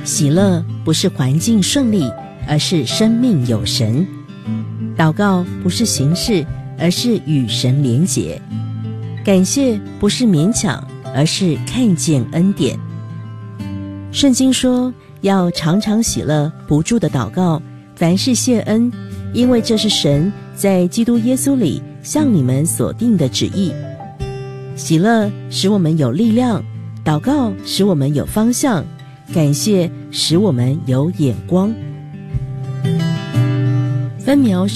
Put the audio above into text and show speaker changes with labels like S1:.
S1: 喜乐不是环境顺利，而是生命有神。祷告不是形式，而是与神连结。感谢不是勉强，而是看见恩典。圣经说要常常喜乐，不住的祷告，凡事谢恩，因为这是神在基督耶稣里向你们所定的旨意。喜乐使我们有力量，祷告使我们有方向，感谢使我们有眼光。分秒